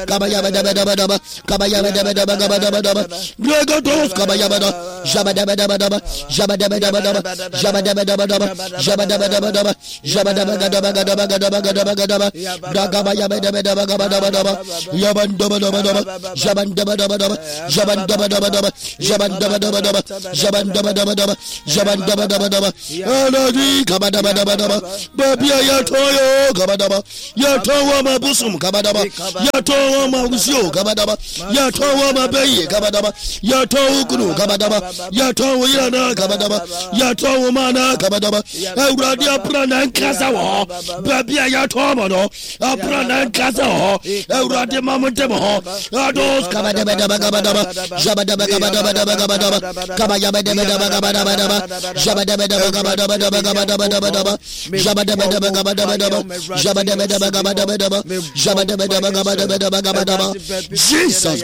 Kabayabadabadabadaba, Kabayabadabadabadabadaba, Gregotos, Kabayabada, Jabadabadabadaba, Jabadabadabadaba, Jabadabadabadaba, Jabadabadabadaba, Jabadabadabadabadabadabadabadaba, Dagabayabadabadabadabadabadaba, Yabandabadabadaba, Jabandabadabadaba, Jabandabadabadaba, Jabandabadabadaba, Jabandabadabadaba, Jabandabadabadaba, Aladi, Kabadabadabadaba, Babia Yatoyo, Kabadaba, Yatowa Mabusum, Kabadaba, Yatowa Mabusio, Kabadaba, Yatowa Mabe, Kabadaba, Yatowa Guru, Kabadaba, Yatowa Yana, Kabadaba, Yatowa Mana, Kabadaba, Euradia Prana Kazawa, Babia Yatomono, Aprana Kazawa, Euradia Mamatemo, Ados, Kabadaba, Kabadaba, Jabadaba, Kabadaba, Kabadaba, Kabayabadaba, Kabadaba, Jabadaba, Kabadaba, Jesus,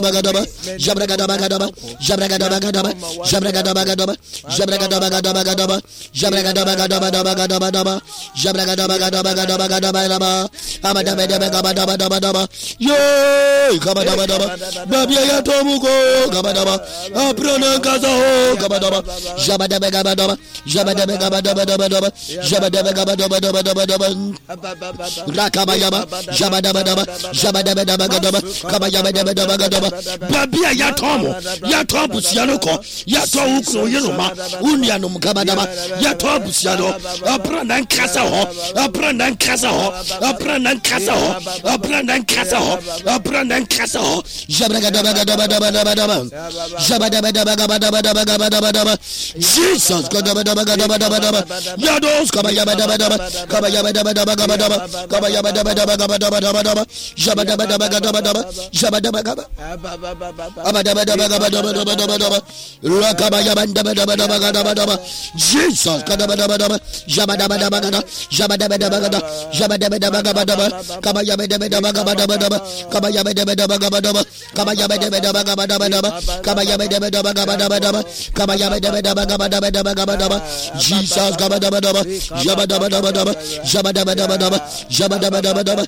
Rakabayaba, Jabadabadaba, Jabadabadabadaba, Kabayabadabadabadaba, Babia Yatomo, Yatobusianoko, Yatouko Yeloma, Unianum Kabadaba, Yatobusiano, Aprandan Casaho, Aprandan Casaho, Aprandan Casaho, Aprandan Casaho, Aprandan Casaho, Jabadabadabadabadabadaba, Jabadabadabadabadabadabadaba, Jesus, Godabadabadabadabadaba, Yados, Kabayabadabadaba, Kabayabadabadabadaba, Kabayabadabadabadabadaba, Jabadabadabadabadaba, Jabadabadabadaba, Abadabadabadabadabadabadaba, Rakabayabadabadabadabadaba, Jesus, Kadabadabadaba, Jabadabadabadaba, Jabadabadabadaba, Jabadabadabadaba, Kabayabadabadabadabadaba, Kabayabadabadabadabadaba, Kabayabadabadabadabadaba, Kabayabadabadabadabadaba, Kabayabadabadabadabadaba, Jesus, Kabadabadaba, Jabadabadabadaba, Jabadabadabadaba, Jabadabadabadaba,